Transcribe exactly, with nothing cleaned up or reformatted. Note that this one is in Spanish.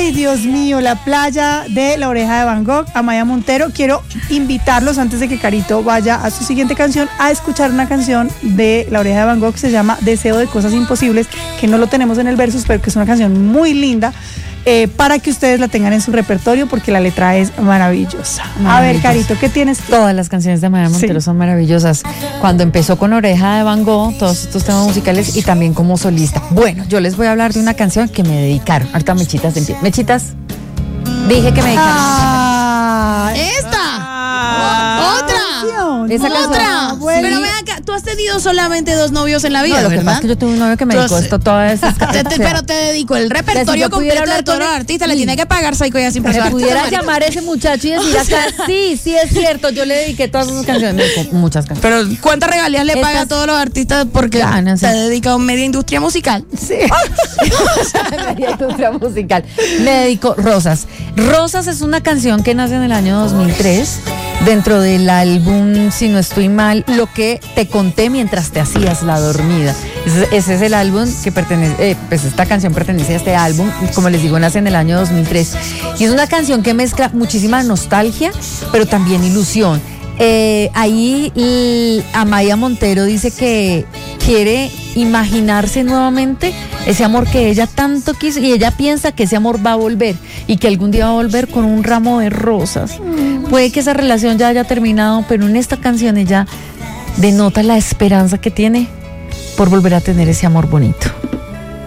Ay, Dios mío, la playa de La Oreja de Van Gogh, Amaya Montero. Quiero invitarlos, antes de que Carito vaya a su siguiente canción, a escuchar una canción de La Oreja de Van Gogh que se llama Deseo de Cosas Imposibles, que no lo tenemos en el versus, pero que es una canción muy linda, eh, para que ustedes la tengan en su repertorio, porque la letra es maravillosa. A ver, Carito, ¿qué tienes tú? Todas las canciones de Amaya Montero sí. son maravillosas. Cuando empezó con Oreja de Van Gogh, todos estos temas musicales, y también como solista. Bueno, yo les voy a hablar de una canción que me dedicaron. Ahorita Mechitas de pie. Mechitas, dije que me dedicaron. Ah, ¡Esta! Ah, ¡Otra! Esa ¡Otra! Bueno, pero vean acá, tú has tenido solamente dos novios en la vida, no, lo que ¿verdad? pasa es que yo tuve un novio que me dedicó esto todas esas te, te, Pero te dedico el repertorio si completo hablar de todos los artistas, le tiene que pagar Psycho ya sin Si presionar. pudiera llamar a ese muchacho y decir acá, sí, sí es cierto, yo le dediqué todas esas canciones, muchas canciones. Pero ¿cuántas regalías le paga a todos los artistas porque ya, no sé. se dedica a media industria musical? Sí. Media industria musical. Me dedico Rosas. Rosas es una canción que nace en el año dos mil tres. Dentro del álbum, si no estoy mal, Lo que te conté mientras te hacías la dormida. Ese, ese es el álbum que pertenece, eh, pues esta canción pertenece a este álbum, como les digo, nace en el año dos mil tres. Y es una canción que mezcla muchísima nostalgia, pero también ilusión. Eh, ahí y Amaya Montero dice que quiere imaginarse nuevamente ese amor que ella tanto quiso, y ella piensa que ese amor va a volver y que algún día va a volver con un ramo de rosas. Mm. Puede que esa relación ya haya terminado, pero en esta canción ella denota la esperanza que tiene por volver a tener ese amor bonito.